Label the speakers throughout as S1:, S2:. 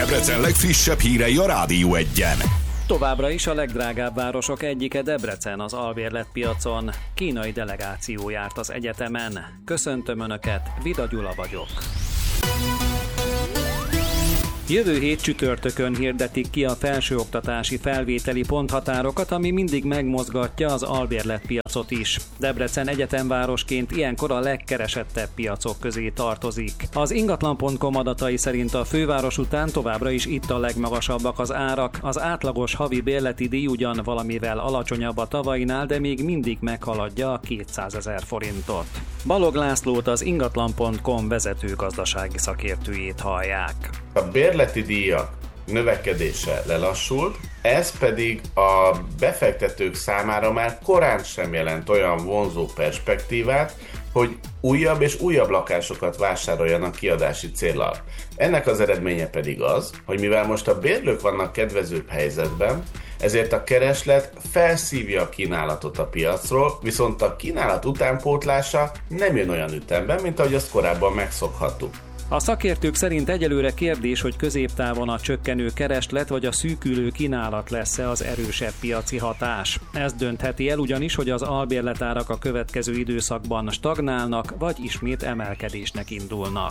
S1: Debrecen legfrissebb hírei a Rádió 1-en.
S2: Továbbra is a legdrágább városok egyike Debrecen az albérletpiacon. Kínai delegáció járt az egyetemen. Köszöntöm Önöket, Vida Gyula vagyok. Jövő hét csütörtökön hirdetik ki a felsőoktatási felvételi ponthatárokat, ami mindig megmozgatja az albérletpiacot is. Debrecen egyetemvárosként ilyenkor a legkeresettebb piacok közé tartozik. Az ingatlan.com adatai szerint a főváros után továbbra is itt a legmagasabbak az árak. Az átlagos havi bérleti díj ugyan valamivel alacsonyabb a tavainál, de még mindig meghaladja a 200 000 forintot. Balog Lászlót, az ingatlan.com vezető gazdasági szakértőjét hallják.
S3: A bérleti díjak növekedése lelassult, ez pedig a befektetők számára már korán sem jelent olyan vonzó perspektívát, hogy újabb és újabb lakásokat vásároljanak kiadási céllal. Ennek az eredménye pedig az, hogy mivel most a bérlők vannak kedvezőbb helyzetben, ezért a kereslet felszívja a kínálatot a piacról, viszont a kínálat utánpótlása nem jön olyan ütemben, mint ahogy azt korábban megszokhattuk.
S2: A szakértők szerint egyelőre kérdés, hogy középtávon a csökkenő kereslet vagy a szűkülő kínálat lesz-e az erősebb piaci hatás. Ez döntheti el ugyanis, hogy az albérletárak a következő időszakban stagnálnak, vagy ismét emelkedésnek indulnak.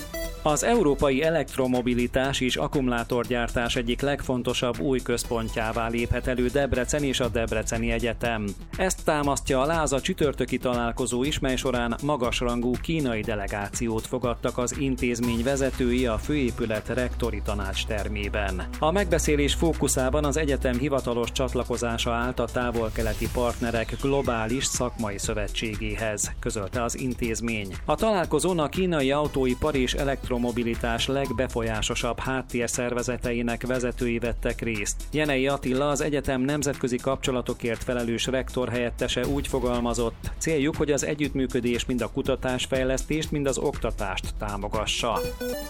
S2: Az európai elektromobilitás és akkumulátorgyártás egyik legfontosabb új központjává léphet elő Debrecen és a Debreceni Egyetem. Ezt támasztja alá az a csütörtöki találkozó is, mely során magasrangú kínai delegációt fogadtak az intézmény vezetői a főépület rektori tanács termében. A megbeszélés fókuszában az egyetem hivatalos csatlakozása állt a távol-keleti partnerek globális szakmai szövetségéhez, közölte az intézmény. A találkozón a kínai autóipar és elektromobilitás legbefolyásosabb háttérszervezeteinek vezetői vettek részt. Jenei Attila, az egyetem nemzetközi kapcsolatokért felelős rektor helyettese úgy fogalmazott: céljuk, hogy az együttműködés mind a kutatásfejlesztést, mind az oktatást támogassa.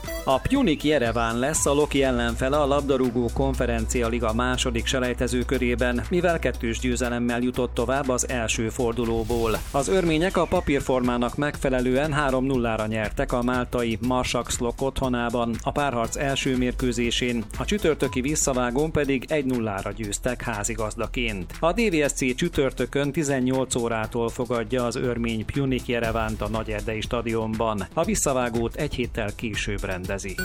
S2: A Pjunik Jereván lesz a Loki ellenfele a labdarúgó konferencia liga második selejtező körében, mivel 2-2 győzelemmel jutott tovább az első fordulóból. Az örmények a papírformának megfelelően 3-0-ra nyertek a máltai Marsaxlok otthonában, a párharc első mérkőzésén, a csütörtöki visszavágón pedig 1-0-ra győztek házigazdaként. A DVSC csütörtökön 18 órától fogadja az örmény Pjunik Jerevánt a Nagyerdei stadionban. A visszavágót egy héttel később rendezik.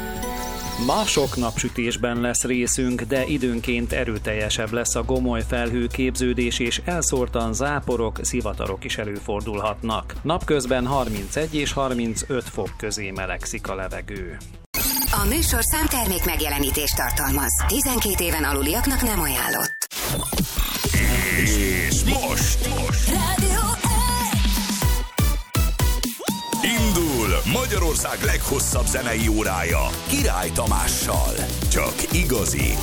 S2: Ma sok napsütésben lesz részünk, de időnként erőteljesebb lesz a gomoly felhőképződés, és elszórtan záporok, zivatarok is előfordulhatnak. Napközben 31 és 35 fok közé melegszik a levegő.
S4: A műsorszám termék megjelenítést tartalmaz. 12 éven aluliaknak nem ajánlott.
S1: És most
S4: Rádió 1!
S1: indul Magyarország leghosszabb zenei órája Király Tamással. Csak igazi